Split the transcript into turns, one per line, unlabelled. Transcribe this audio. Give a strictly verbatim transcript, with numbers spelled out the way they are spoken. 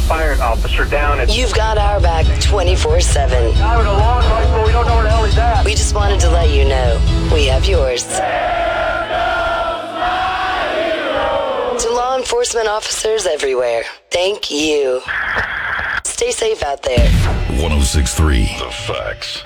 expired officer down at...
You've got our back twenty-four seven.
Guy with a long rifle, we don't know where the hell he's at.
We just wanted to let you know we have yours. To law enforcement officers everywhere, thank you. Stay safe out there.
one oh six point three The Facts.